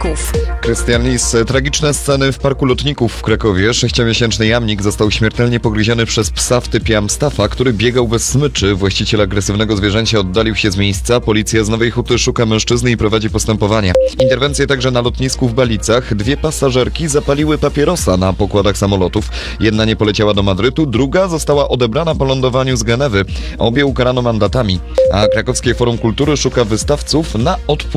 Kraków. Krystian Lis. Tragiczne sceny w Parku Lotników w Krakowie. 6-miesięczny jamnik został śmiertelnie pogryziony przez psa w typie Amstaffa, który biegał bez smyczy. Właściciel agresywnego zwierzęcia oddalił się z miejsca. Policja z Nowej Huty szuka mężczyzny i prowadzi postępowania. Interwencje także na lotnisku w Balicach. 2 pasażerki zapaliły papierosa na pokładach samolotów. Jedna nie poleciała do Madrytu, druga została odebrana po lądowaniu z Genewy. Obie ukarano mandatami. A Krakowskie Forum Kultury szuka wystawców na odpust.